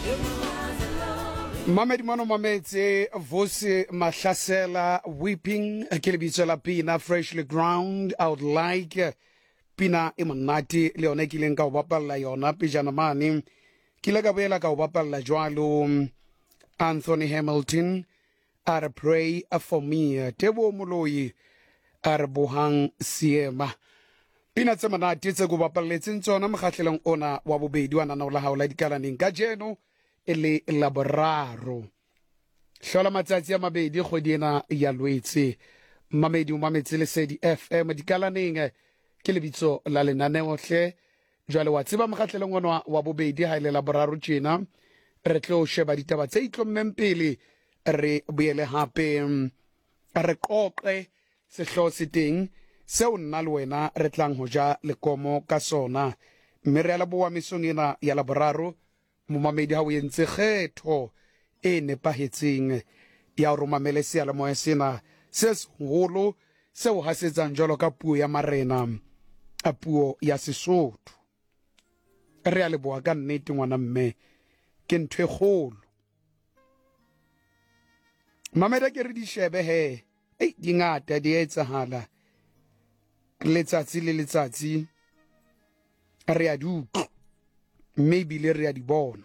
Mamedi Mono Mametse, Vosi Mahlasela, Weeping, Kilibitso la Pina, Freshly Ground, I would like Pina Imanati, Leoneki Lenka Wapala Yona, Pijanamani, Kilagabela Wapala Joalo, Anthony Hamilton, I pray for me, Tebo Muloi, Arbohang Siema. Pina Tsamanati, Tsagubapaletin, so Namhatlang Ona, Wabubi, Duana Nola Haula Kajeno. Ele laboraro hlola matsatsi a mabedi kgwedina ya Lwetse mamedi mametse le sedi FM dikalaneng ke lebitso la lenaneo hle jwale wa tseba mokgatlelong ona wa bobedi ha ile laboraro tjena re tlo sheba ditaba tse itlommeng pele re boele hape re qoqe sehlo se teng seo nna le wena re tlang ho ja lekomo ka sona mme re la boa mesong ena ya laboraro Mumamedi ha o entse kgetho e nepahetseng ya ho mamele seala moya sena se seholo seo hasetsang jalo ka puo ya marena a puo ya Sesotho re a leboha ka nnete ngwana mme ke ntwe kgolo mameda ke re di shebe he di ngata di etsahala letsatsi le letsatsi re a duka maybe le re a di bona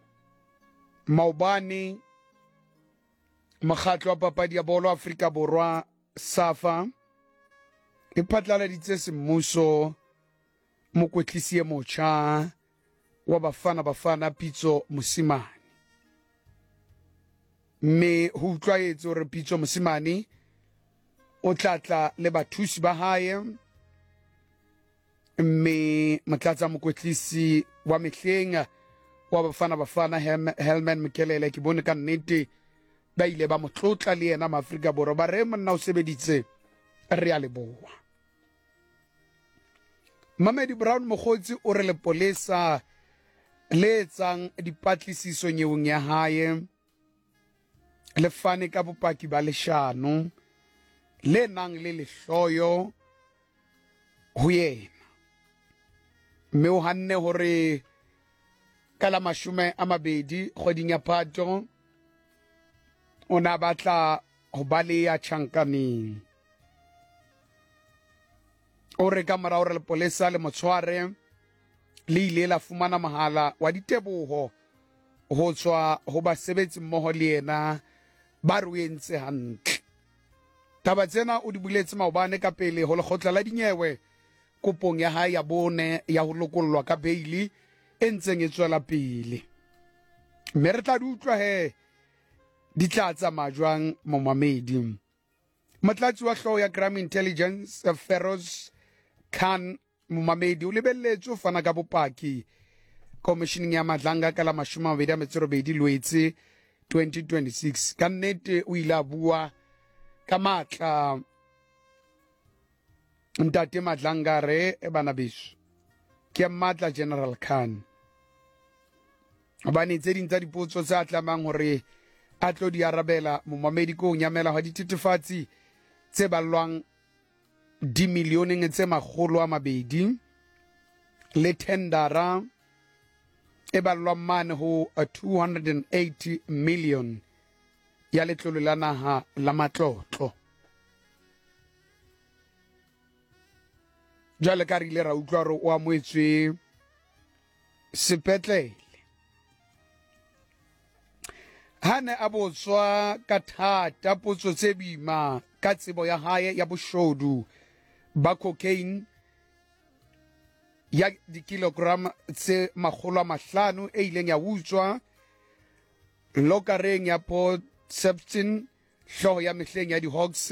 maobane makgatlo a papadi ya bolo Afrika Borwa SAFA e phatlaladitse semmuso mokwetlisi e motjha wa bafana Pitso Mosimane mme ho utlwaetse hore Pitso Mosimane o tlatla le bathusi ba hae mme motlatsa mokwetlisi wa mehleng wa bafana Helman Mkelele ke bone ka nnete ba ile ba motlotla le yena Afrika Borwa ba re monna o sebeditse re a leboha Mamedi Brown Mogotsi o re le polesa le tsang dipatlisiso nyeweng ya hae le fane ka bopaki ba leshano le nang le lehloyo ho yena mme o hanne hore kala mashume a mabedi kgweding ya Phato o na batla ho baleya tjhankaneng o re ka mora hore lepolesa le motshware le ile la fumana mohala wa diteboho ho tswa ho basebetsi mmoho le yena ba ruentse hantle taba tsena o di buletse maobane ka pele ho lekgotla la dinyewe kopong ya hae ya bone ya ho lokollwa ka beili e ntseng e tswela pele mme re tla di utlwa he di tla tsamaya jwang momamedi motlatsi wa hlooho ya crime intelligence Feroz Khan momamedi o lebelletse ho fana ka bopaki commissioning ya Madlanga ka la 28 Lwetse 2026 ka nnete o ile a bua ka matla Ntate Madlanga re e bana beso ke matla General Khan abane tse ding tsa dipotso tsa tlamang hore a tlo di arabela momamedi ko nyamela ha dititefatsi tse ballwang di milioneng tse makgolo a mabedi le tendera e ballwang mane ho 280 million ya letlolo la naha la matlotlo jale ka rile ra utlwa re o amoetswe sepetlele hane a botswa ka thata potso tse bima ka tsebo ya hae ya boshodu ba cocaine ya dikilogram tse 500 e ileng ya utswa lokareng ya Port Shepstone hloho ya mehleng ya di-Hawks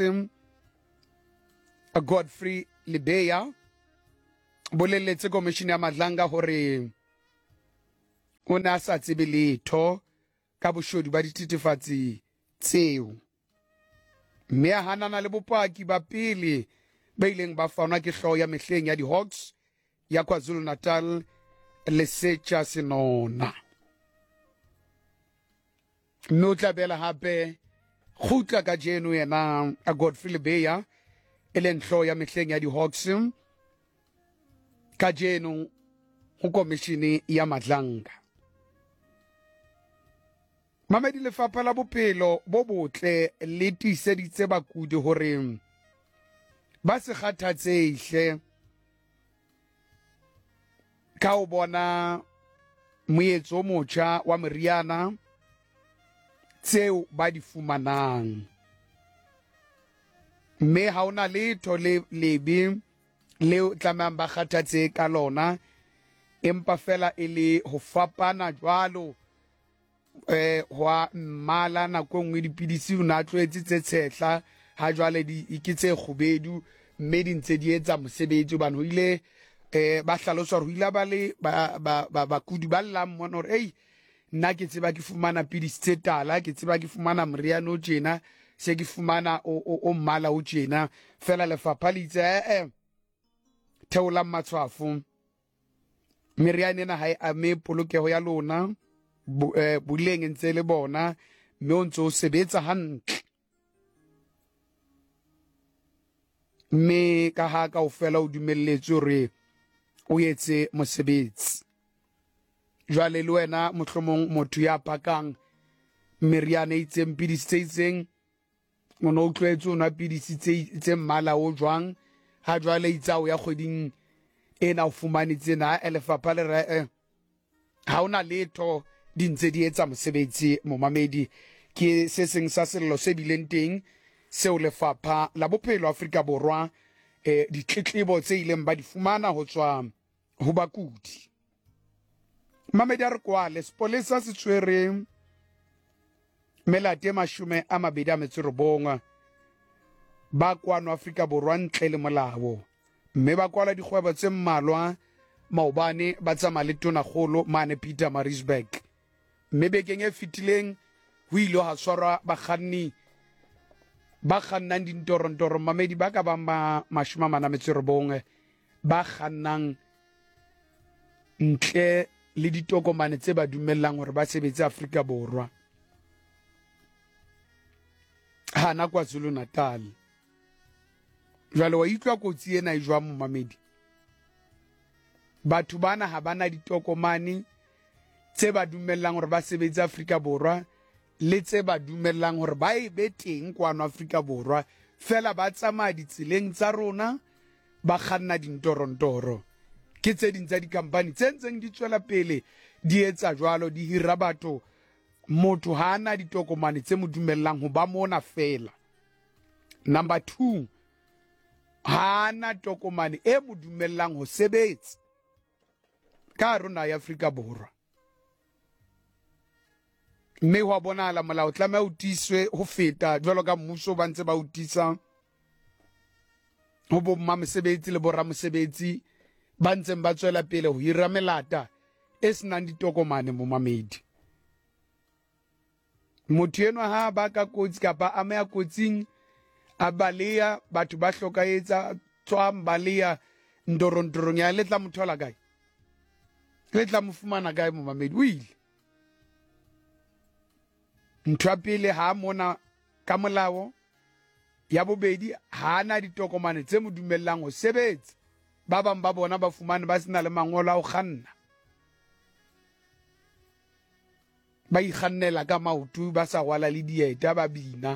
Godfrey Lebeya boleletse commission ya Madlanga hore o na sa tsebe letho ka boshodu ba dititefatsi tseo mme a hanana le bopaki ba pele ba ileng ba fauna ke hloho ya mehleng ya di-Hawks ya KwaZulu Natal le Setša Senona mme o tla bela hape khutla ka jeno yena a Godfrey Lebeya e leng hloho ya mehleng ya di-Hawks ka jeno ho komishini ya Madlanga Mamedi lefapha la bophelo bo botle le tiiseditse bakudi hore ba se kgathatsehle ka o bona moetso motjha wa meriana tseo ba di fumanang, mme ha ona letho lebe leo tlamehang ba kgathatse ka lona, empa fela e le ho fapana jwalo wa mmala nako nngwe dipidisi o na tlwaetse tse tshehla ha jwale di ikitse khubedu, mme di ntse di etsa mosebetsi hobane ho ile ba hlalosa hore ho ile ba le bakudi ba llang mona hore ei nna ke tseba ke fumana pidisi tse tala, ke tseba ke fumana moriana o tjena, se ke fumana o mmala o tjena. Fela lefapha le itse theolang matshwafo, meriana ena ha e ame polokeho ya lona, boleng ntse le bona, mme o ntso o sebetsa hantle. Mme ka ha kaofela o dumelletswe hore o etse mosebetsi. Jwale le wena mohlomong motho ya pakang meriana e itseng, pidisi tse itseng, o no tlwaetse o nwa pidisi tse mmala o jwang, ha jwale itsa o ya kgweding ena o fumane tsena, lefapha le re ha ona letho di ntse di etsa mosebetsi. Momamedi, ke se seng sa sello se bileng teng seo lefapha la bophelo Afrika Borwa ditletlebo tse ileng ba di fumana ho tswa ho bakudi. Mamedi a re kwale sepolesa se tshwere melate 29 ba kwano Afrika Borwa ntle le molao, mme ba kwala dikgwebo tse mmalwa maobane ba tsamaya le tonakgolo mane Pietermaritzburg. Mme bekeng e fetileng ho ile ha tshwarwa bakganni ba kgannang dintorontoro Mamedi ba ka bang ba 49 ba kgannang ntle le ditokomane tse ba dumellang hore ba sebetse Afrika Borwa hana KwaZulu Natal. Jwale wa itlwa kotsi ena e jwang Momamedi? Batho bana ha bana ditokomane tse ba dumellang hore ba sebetse Afrika Borwa le tse ba dumellang hore ba e be teng kwano Afrika Borwa, fela ba tsamaya ditseleng tsa rona ba kganna dintorontoro. Ke tse ding tsa dikampani tse ntseng di tswela pele di etsa jwalo, di hira batho. Motho ha ana ditokomane tse mo dumellang ho ba mona fela. Number 2, ha ana tokomane e mo dumellang ho sebetsa ka rona ya Afrika Borwa. Mme ho bonahala molao tlameha o tiswe ho feta jwalo ka mmuso ba ntse ba utisa ho bo mmamesebetsi le boramosebetsi ba ntseng ba tswela pele ho hira melata e senang ditokomane. Momamedi, motho enwa ha ba ka kotsi kapa a meya kotsing a baleya batho ba hlokaetsa tswang baleya ndorontorong ya letla mothola kae, letla mofumana kae Momamedi? O ile ntho ya pele ha mona ka molao, ya bobedi ha ana ditokomane tse mo dumellang ho sebetsa. Ba bang ba bona ba fumane ba sena le mangolo a ho kganna, ba ikgannela ka maoto, ba sa rwala le dieta, ba bina,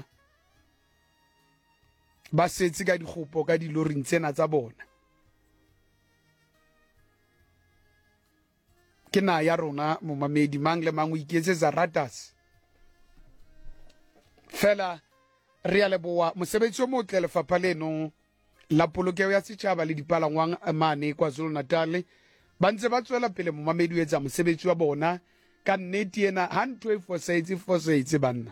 ba setse ka dikgopo ka diloring tsena tsa bona. Ke na ya rona Momamedi, mang le mang o iketsetsa ratas. Fela re a leboha mosebetsi o motle lefapha leno la polokeho ya setjhaba le dipalangwang mane KwaZulu Natal ba ntse ba tswela pele Momamedi o etsa mosebetsi wa bona ka nnete ena. Ha ntho e fosahetse banna,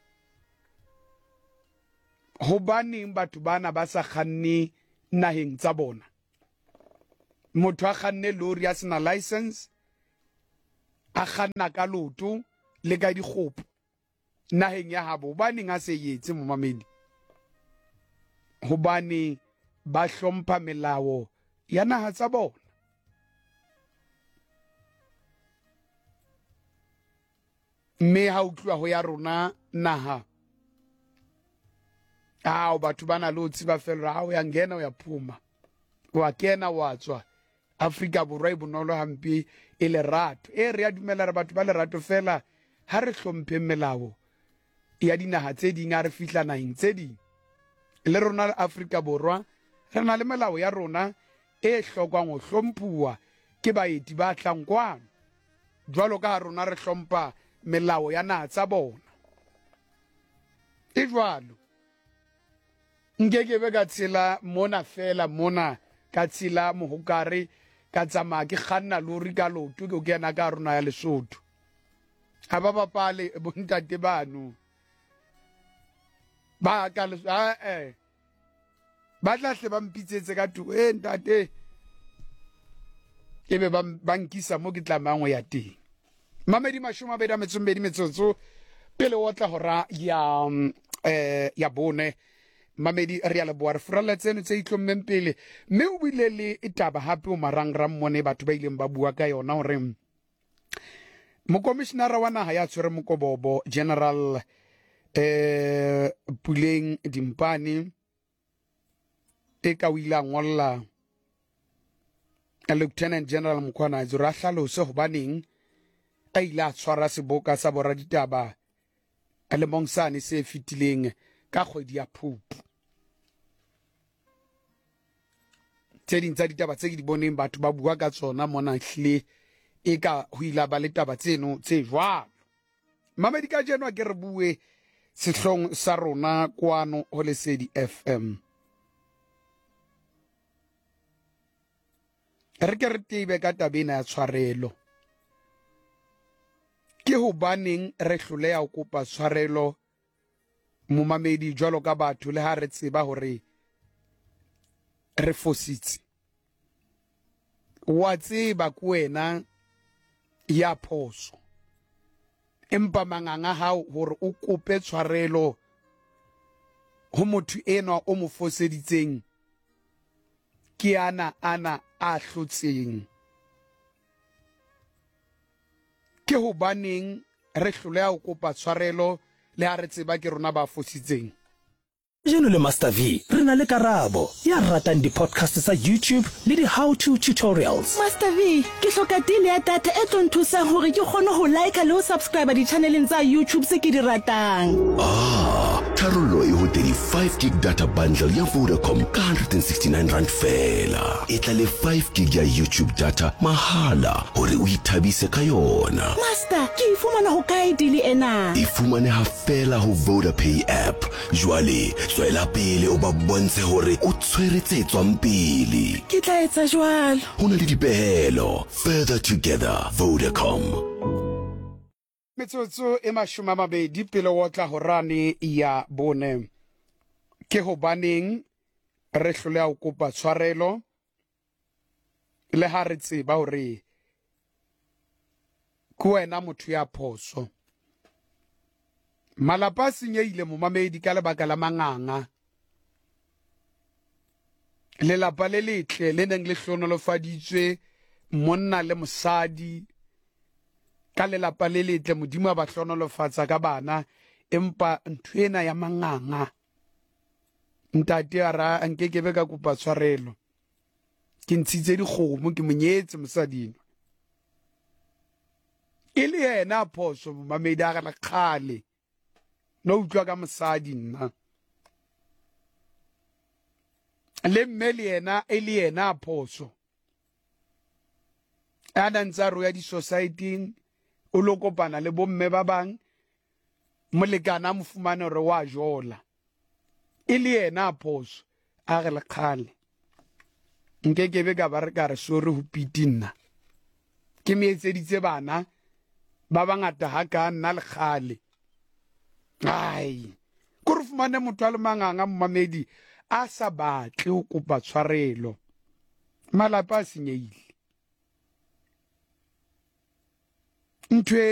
hobaneng batho bana ba sa kganne naheng tsa bona? Motho a kganne lori a sena license, a kganna ka loto le ka dikgopo naheng ya habo, hobaneng a se yetse Momamedi? Hobane ba hlompha melao ya naha tsa bona. Mme ha utlwa ho ya rona naha, batho bana le ho tsiba fela ha o ya ngena o ya phuma, wa kena wa tswa. Afrika Borwa e bonolo hampe e lerato, re a dumela re batho ba lerato fela ha re hlomphe melao ya dinaga tse ding a re fihla naheng tse ding le rona Afrika Borwa re na le melao ya rona e hlokwang ho hlomphuwa ke baeti ba tlankwana jwalo ka rona re hlompa melao ya naha tsa bona e jwalo nkekebe ka tsela mona fela mona ka tsela mohokare ka tsamaya ke kganna lori ka loto ke kena ka rona ya Lesotho ha ba bapale bontate bano ba ka ba tla hle ba mpitsetse ka tu ntate ebe ba nkisa mo ke tlamango ya teng mamedi mashoma beda metsombedi metsotso pele o tla hora ya bone mamedi re ya leboa re furalla tseno tse itlommeng pele mme o buile le itaba hape o marangrang mone batho ba ileng ba bua ka yona hore mokomishenara wa naha ya tshwere mokobobo General Puleng Dimpane e ka o ile a ngolla Lieutenant General Mkhwanazi ra hlalose hobaneng a ile a tshwara seboka sa boraditaba a le mongsane se fitileng ka kgwedi ya Phupu tse ding tsa ditaba tse ke di boneng batho ba bua ka tsona mona hle e ka ho ila ba le taba tseno tse jwalo mamedi ka jenwa ke re bue sehlong sa rona kwano ho Lesedi FM re ke re tebe ka tabena ya tshwarelo ke hobaneng re hloleha ho kopa tshwarelo mo mamedi jwalo ka batho le ha re tseba hore re fositse wa tseba ku wena ya phoso empa manganga hao hore o kope tshwarelo ho motho enwa o mo foseditseng ke ana a hlotseng ke hobaneng re hloleha ho kopa tshwarelo le ha re tseba ke rona ba fositseng Jeno le Master V, re na le karabo ya ratang di-podcast sa YouTube le di-how-to tutorials. Master V, ke hloka deal ya data e tlo nthusang hore ke kgone ho like le ho subscribe di-channeleng tsa YouTube se ke di ratang. Tharollo e ho 35 gig data bundle ya Vodacom ka 169 rand fela. E tla le 5 gig ya YouTube data mahala hore o ithabise ka yona. Master, ke ifumana ho kae deal ena? E fumaneha fela ho VodaPay app. Jwale tswela pele o ba bontshe hore o tshweretse tswang pele. Ke tla etsa jwalo. Ho na le dipehelo. Further together, Vodacom. metsotso e mashome a mabedi pele o tla horane ya bone ke hobaneng re hloleha ho kopa tshwarelo le ha re tseba hore ke wena motho ya phoso malapa a senyehile momamedi ka lebaka la manganga lelapa le letle le neng le hlonolofaditswe monna le mosadi ka lelapa le letle modimo ba hlonolofatsa ka bana empa ntwena ya manganga ntate ara nkekebe ka kopa tshwarelo ke ntshitse dikgomo ke monyetse mosadino e le yena phoso mamedi a gana kgale no utlwa ka mosadi nna le mme le yena e le yena phoso ana ntsaro ya di society o lo kopana le bomme ba bang molekana mo fumane hore wa jola e le yena phoso a ge le kgale nkekebe ka ba re ka re sore ho pitinna ke meetseditse bana ba bangata ha ka nna le kgale ai ko re fumane motho a le manganga mmamedi a sa batle ho kopa tshwarelo malapa a senyehile ntwe